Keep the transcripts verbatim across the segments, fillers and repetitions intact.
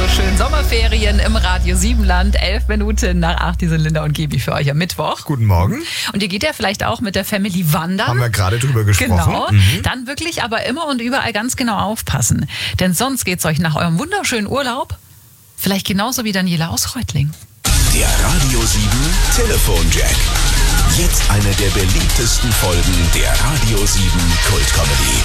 so schön. Sommerferien im Radio Siebenland. Elf Minuten nach acht. Die sind Linda und Gebi für euch am Mittwoch. Guten Morgen. Und ihr geht ja vielleicht auch mit der Family wandern. Haben wir gerade drüber gesprochen. Genau. Mhm. Dann wirklich aber immer und überall ganz genau aufpassen. Denn sonst geht's euch nach eurem wunderschönen Urlaub vielleicht genauso wie Daniela aus Reutling. Der Radio sieben Telefonjack. Jetzt eine der beliebtesten Folgen der Radio sieben Kultcomedy.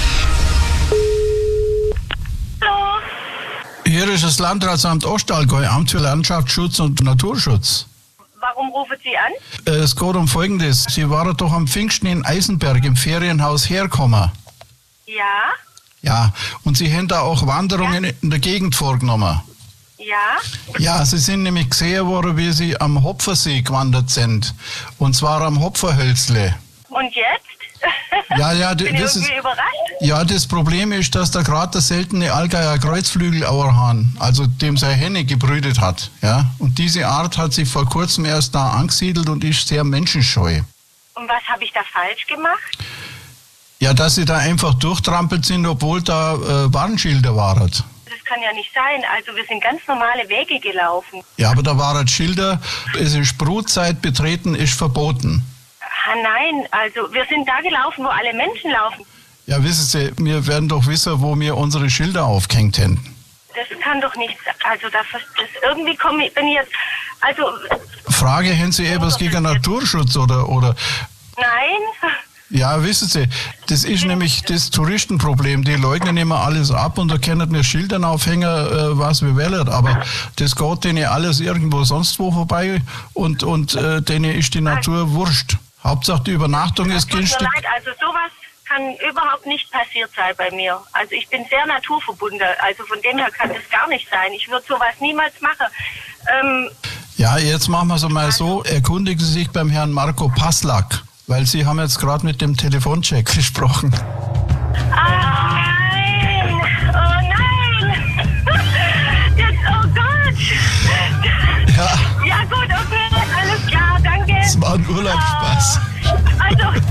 Hallo. Hier ist das Landratsamt Ostallgäu, Amt für Landschaftsschutz und Naturschutz. Warum rufen Sie an? Äh, Es geht um Folgendes. Sie waren doch am Pfingsten in Eisenberg im Ferienhaus hergekommen. Ja, Ja, und Sie haben da auch Wanderungen in der Gegend vorgenommen. ja. Ja, Sie sind nämlich gesehen worden, wie Sie am Hopfersee gewandert sind. Und zwar am Hopferhölzle. Und jetzt? Ja, ja, d- Bin ich das ist, irgendwie überrascht? ja, das Problem ist, dass da gerade der seltene Allgäuer Kreuzflügelauerhahn, also dem seine Henne gebrütet hat. Ja? Und diese Art hat sich vor kurzem erst da angesiedelt und ist sehr menschenscheu. Und was habe ich da falsch gemacht? Ja, dass Sie da einfach durchtrampelt sind, obwohl da äh, Warnschilder waren. Das kann ja nicht sein. Also wir sind ganz normale Wege gelaufen. Ja, aber da waren Schilder, es ist Brutzeit, betreten ist verboten. Ah, nein, also wir sind da gelaufen, wo alle Menschen laufen. Ja, wissen Sie, wir werden doch wissen, wo wir unsere Schilder aufgehängt haben. Das kann doch nicht sein. Also das, das irgendwie komme ich, bin ich jetzt, also Frage, haben Sie etwas gegen Naturschutz oder, oder? nein. Ja, wissen Sie, das ist nämlich das Touristenproblem. Die leugnen immer alles ab und da können wir Schildern aufhängen, äh, was wir wollen. Aber das geht denen alles irgendwo sonst wo vorbei und, und äh, denen ist die Natur wurscht. Hauptsache die Übernachtung ist Tut mir günstig. leid, also sowas kann überhaupt nicht passiert sein bei mir. Also ich bin sehr naturverbunden, also von dem her kann das gar nicht sein. Ich würde sowas niemals machen. Ähm, Ja, jetzt machen wir es mal so. Erkundigen Sie sich beim Herrn Marco Paslak, weil Sie haben jetzt gerade mit dem Telefoncheck gesprochen. ah, nein! Oh nein! Jetzt, oh Gott! Ja, Ja gut, okay, alles klar, danke. es war ein Urlaubsspaß. Also,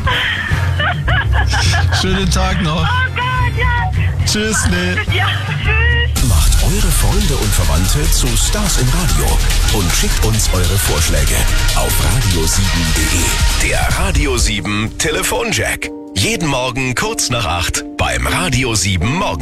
Schönen Tag noch. oh Gott, ja. Tschüss, ne. Ja, tschüss. Macht eure Freunde und Verwandte zu Stars im Radio und schickt uns eure Vorschläge auf radio sieben punkt de. Der Radio sieben Telefonjack. Jeden Morgen kurz nach acht beim Radio sieben Morgen.